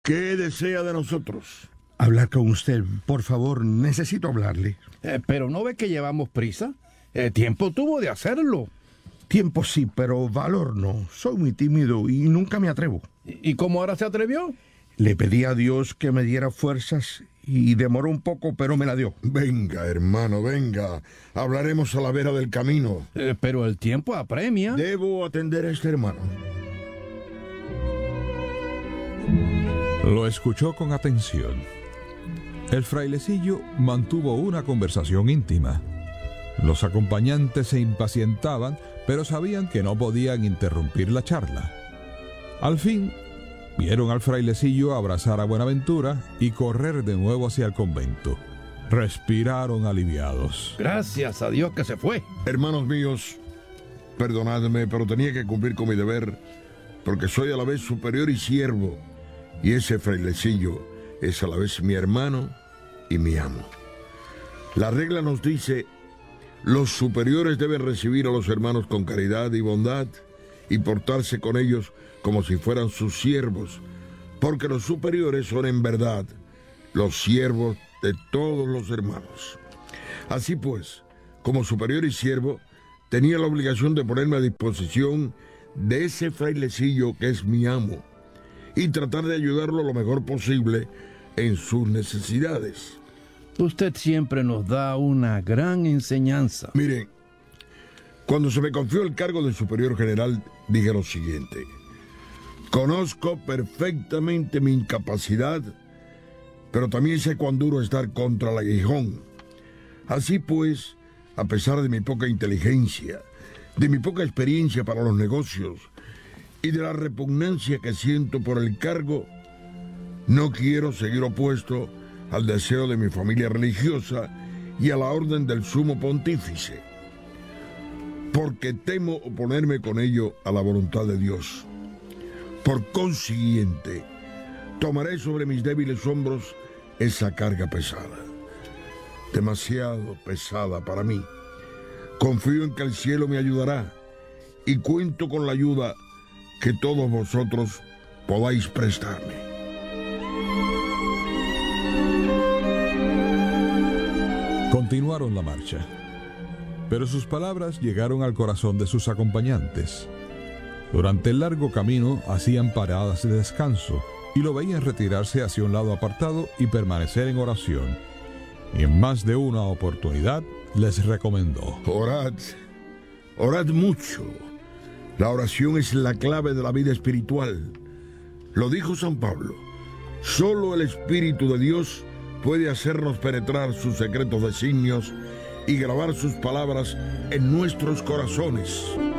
¿Qué desea de nosotros? Hablar con usted, por favor, necesito hablarle. Pero ¿no ve que llevamos prisa? Tiempo tuvo de hacerlo. Tiempo sí, pero valor no. Soy muy tímido y nunca me atrevo. ¿Y cómo ahora se atrevió? Le pedí a Dios que me diera fuerzas y demoró un poco, pero me la dio. Venga, hermano, venga. Hablaremos a la vera del camino. Pero el tiempo apremia. Debo atender a este hermano. Lo escuchó con atención. El frailecillo mantuvo una conversación íntima. Los acompañantes se impacientaban, pero sabían que no podían interrumpir la charla. Al fin, vieron al frailecillo abrazar a Buenaventura y correr de nuevo hacia el convento. Respiraron aliviados. Gracias a Dios que se fue. Hermanos míos, perdonadme, pero tenía que cumplir con mi deber, porque soy a la vez superior y siervo, y ese frailecillo es a la vez mi hermano y mi amo. La regla nos dice: los superiores deben recibir a los hermanos con caridad y bondad y portarse con ellos como si fueran sus siervos, porque los superiores son en verdad los siervos de todos los hermanos. Así pues, como superior y siervo, tenía la obligación de ponerme a disposición de ese frailecillo que es mi amo y tratar de ayudarlo lo mejor posible en sus necesidades. Usted siempre nos da una gran enseñanza. Miren, cuando se me confió el cargo de superior general, dije lo siguiente: conozco perfectamente mi incapacidad, pero también sé cuán duro estar contra el aguijón. Así pues, a pesar de mi poca inteligencia, de mi poca experiencia para los negocios y de la repugnancia que siento por el cargo, no quiero seguir opuesto al deseo de mi familia religiosa y a la orden del sumo pontífice, porque temo oponerme con ello a la voluntad de Dios. Por consiguiente, tomaré sobre mis débiles hombros esa carga pesada, demasiado pesada para mí. Confío en que el cielo me ayudará y cuento con la ayuda que todos vosotros podáis prestarme. Continuaron la marcha, pero sus palabras llegaron al corazón de sus acompañantes. Durante el largo camino hacían paradas de descanso y lo veían retirarse hacia un lado apartado y permanecer en oración. Y en más de una oportunidad les recomendó: orad mucho. La oración es la clave de la vida espiritual. Lo dijo San Pablo: solo el Espíritu de Dios puede hacernos penetrar sus secretos designios y grabar sus palabras en nuestros corazones.